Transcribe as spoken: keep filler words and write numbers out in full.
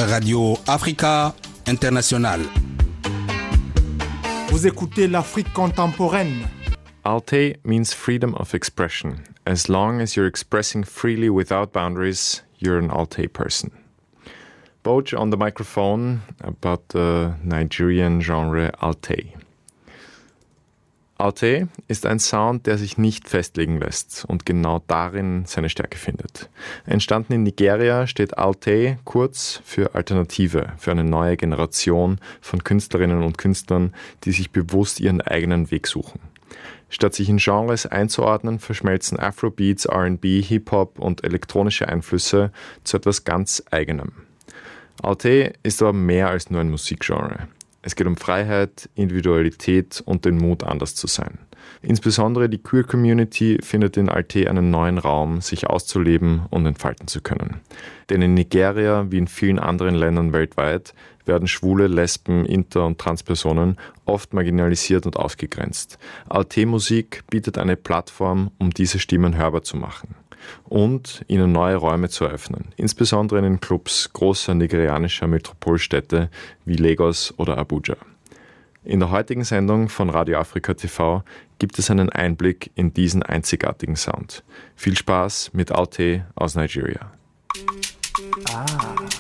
Radio Africa Internationale. Vous écoutez l'Afrique contemporaine. Alte means freedom of expression. As long as you're expressing freely without boundaries, you're an Alte person. Boj on the microphone about the Nigerian genre Alte. Alte ist ein Sound, der sich nicht festlegen lässt und genau darin seine Stärke findet. Entstanden in Nigeria steht Alte kurz für Alternative, für eine neue Generation von Künstlerinnen und Künstlern, die sich bewusst ihren eigenen Weg suchen. Statt sich in Genres einzuordnen, verschmelzen Afrobeats, R and B, Hip-Hop und elektronische Einflüsse zu etwas ganz Eigenem. Alte ist aber mehr als nur ein Musikgenre. Es geht um Freiheit, Individualität und den Mut, anders zu sein. Insbesondere die Queer-Community findet in Alte einen neuen Raum, sich auszuleben und entfalten zu können. Denn in Nigeria, wie in vielen anderen Ländern weltweit, werden Schwule, Lesben, Inter- und Transpersonen oft marginalisiert und ausgegrenzt. Alte-Musik bietet eine Plattform, um diese Stimmen hörbar zu machen und ihnen neue Räume zu eröffnen, insbesondere in den Clubs großer nigerianischer Metropolstädte wie Lagos oder Abuja. In der heutigen Sendung von Radio Africa T V gibt es einen Einblick in diesen einzigartigen Sound. Viel Spaß mit Alte aus Nigeria. Ah.